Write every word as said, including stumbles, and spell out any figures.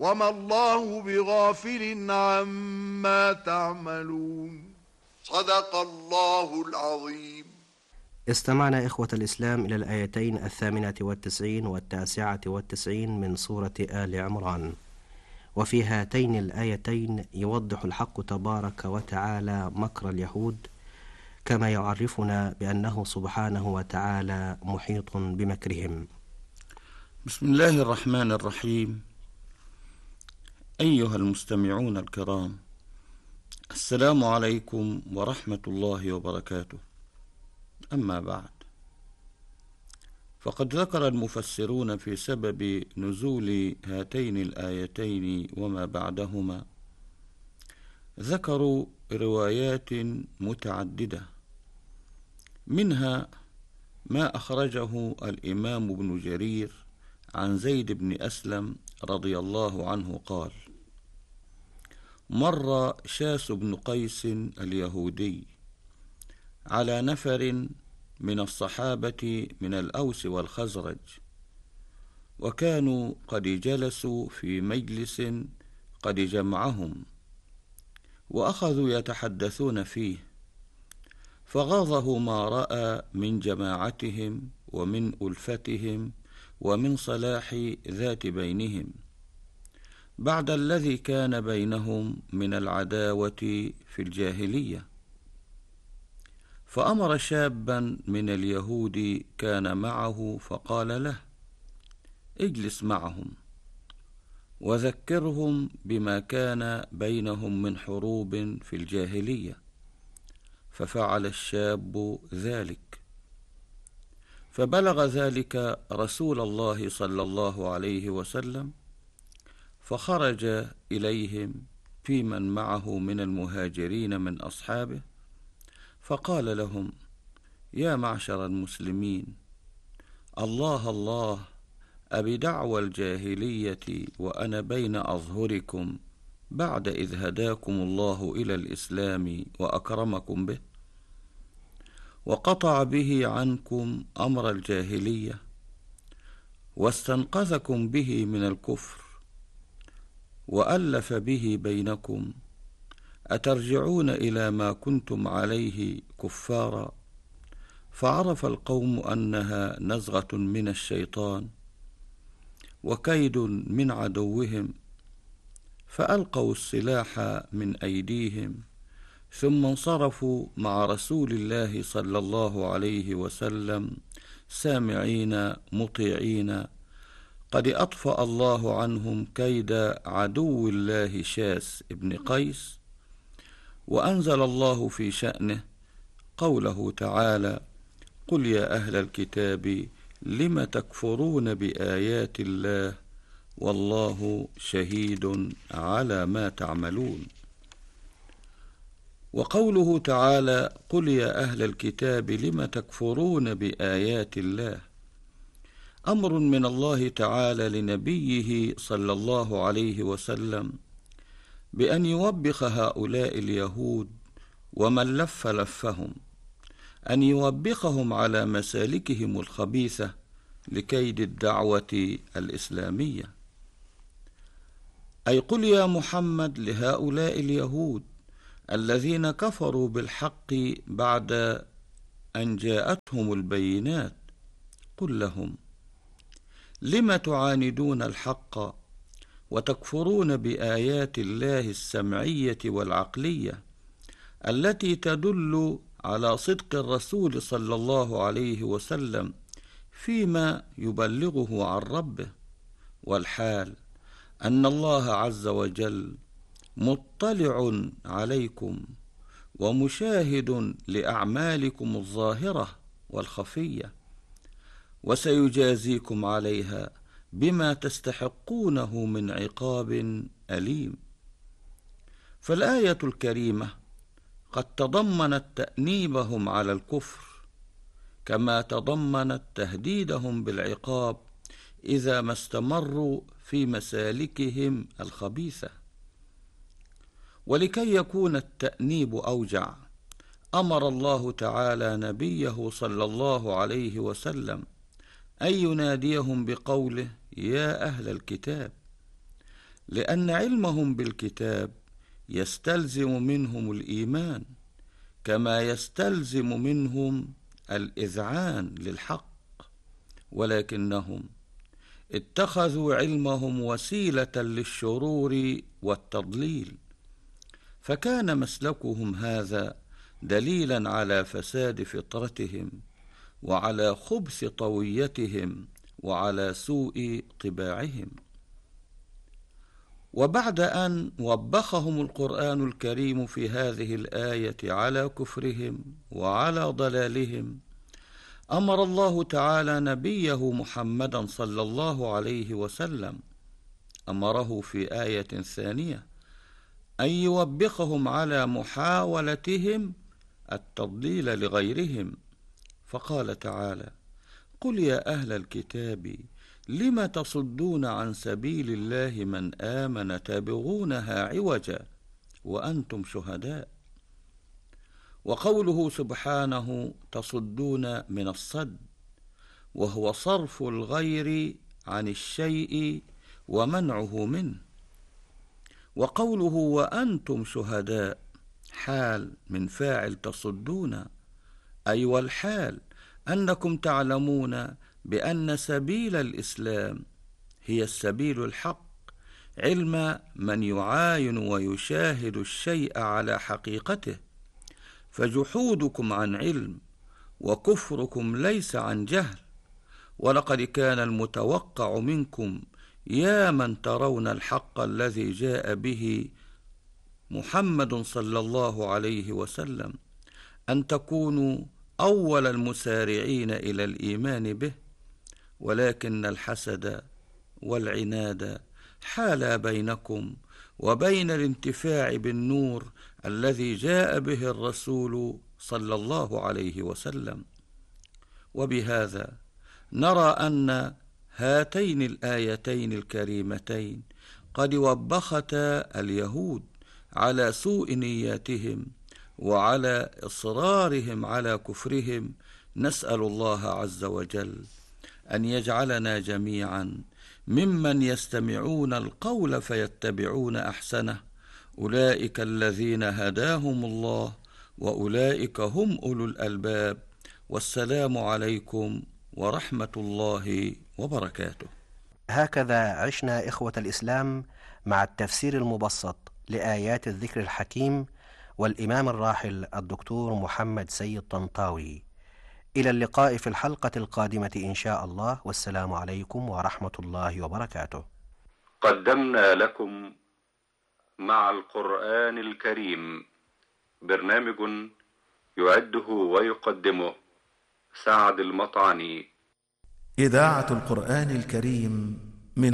وما الله بغافل عما تعملون. صدق الله العظيم. استمعنا إخوة الإسلام إلى الآيتين الثامنة والتسعين والتاسعة والتسعين من سورة آل عمران، وفي هاتين الآيتين يوضح الحق تبارك وتعالى مكر اليهود، كما يعرفنا بأنه سبحانه وتعالى محيط بمكرهم. بسم الله الرحمن الرحيم. أيها المستمعون الكرام، السلام عليكم ورحمة الله وبركاته. أما بعد، فقد ذكر المفسرون في سبب نزول هاتين الآيتين وما بعدهما، ذكروا روايات متعددة، منها ما أخرجه الإمام ابن جرير عن زيد بن أسلم رضي الله عنه قال: مر شاس بن قيس اليهودي على نفر من الصحابة من الأوس والخزرج، وكانوا قد جلسوا في مجلس قد جمعهم، وأخذوا يتحدثون فيه، فغاظه ما رأى من جماعتهم ومن ألفتهم ومن صلاح ذات بينهم بعد الذي كان بينهم من العداوة في الجاهلية، فأمر شابا من اليهود كان معه فقال له: اجلس معهم وذكرهم بما كان بينهم من حروب في الجاهلية. ففعل الشاب ذلك، فبلغ ذلك رسول الله صلى الله عليه وسلم، فخرج إليهم في من معه من المهاجرين من أصحابه، فقال لهم: يا معشر المسلمين، الله الله، أبدعوى الجاهلية وأنا بين أظهركم بعد إذ هداكم الله إلى الإسلام وأكرمكم به، وقطع به عنكم أمر الجاهلية، واستنقذكم به من الكفر، وألف به بينكم، أترجعون إلى ما كنتم عليه كفارا؟ فعرف القوم أنها نزغة من الشيطان وكيد من عدوهم، فألقوا السلاح من أيديهم، ثم انصرفوا مع رسول الله صلى الله عليه وسلم سامعين مطيعين، قد أطفأ الله عنهم كيد عدو الله شاس ابن قيس، وأنزل الله في شأنه قوله تعالى: قل يا أهل الكتاب لم تكفرون بآيات الله والله شهيد على ما تعملون. وقوله تعالى: قل يا أهل الكتاب لم تكفرون بآيات الله، أمر من الله تعالى لنبيه صلى الله عليه وسلم بأن يوبخ هؤلاء اليهود ومن لف لفهم، أن يوبخهم على مسالكهم الخبيثة لكيد الدعوة الإسلامية. أي قل يا محمد لهؤلاء اليهود الذين كفروا بالحق بعد أن جاءتهم البينات، قل لهم: لم تعاندون الحق وتكفرون بآيات الله السمعية والعقلية التي تدل على صدق الرسول صلى الله عليه وسلم فيما يبلغه عن ربه، والحال أن الله عز وجل مطلع عليكم ومشاهد لأعمالكم الظاهرة والخفية، وسيجازيكم عليها بما تستحقونه من عقاب أليم. فالآية الكريمة قد تضمنت تأنيبهم على الكفر، كما تضمنت تهديدهم بالعقاب إذا ما استمروا في مسالكهم الخبيثة. ولكي يكون التأنيب أوجع، أمر الله تعالى نبيه صلى الله عليه وسلم أن يناديهم بقوله: يا أهل الكتاب، لأن علمهم بالكتاب يستلزم منهم الإيمان كما يستلزم منهم الإذعان للحق، ولكنهم اتخذوا علمهم وسيلة للشرور والتضليل، فكان مسلكهم هذا دليلا على فساد فطرتهم وعلى خبث طويتهم وعلى سوء طباعهم. وبعد أن وبخهم القرآن الكريم في هذه الآية على كفرهم وعلى ضلالهم، أمر الله تعالى نبيه محمدا صلى الله عليه وسلم، أمره في آية ثانية أن يوبخهم على محاولتهم التضليل لغيرهم، فقال تعالى: قل يا أهل الكتاب لم تصدون عن سبيل الله من آمن تبغونها عوجا وأنتم شهداء. وقوله سبحانه: تصدون من الصد، وهو صرف الغير عن الشيء ومنعه منه. وقوله وأنتم شهداء حال من فاعل تصدون، أي والحال أنكم تعلمون بأن سبيل الإسلام هي السبيل الحق، علم من يعاين ويشاهد الشيء على حقيقته، فجحودكم عن علم وكفركم ليس عن جهل. ولقد كان المتوقع منكم يا من ترون الحق الذي جاء به محمد صلى الله عليه وسلم أن تكونوا أول المسارعين إلى الإيمان به، ولكن الحسد والعناد حالا بينكم وبين الانتفاع بالنور الذي جاء به الرسول صلى الله عليه وسلم. وبهذا نرى أن هاتين الآيتين الكريمتين قد وبختا اليهود على سوء نياتهم وعلى إصرارهم على كفرهم. نسأل الله عز وجل أن يجعلنا جميعا ممن يستمعون القول فيتبعون أحسنه، أولئك الذين هداهم الله وأولئك هم أولو الألباب. والسلام عليكم ورحمة الله وبركاته. هكذا عشنا إخوة الإسلام مع التفسير المبسط لآيات الذكر الحكيم والإمام الراحل الدكتور محمد سيد طنطاوي. إلى اللقاء في الحلقة القادمة إن شاء الله، والسلام عليكم ورحمة الله وبركاته. قدمنا لكم مع القرآن الكريم برنامج يعده ويقدمه سعد المطعني. إذاعة القرآن الكريم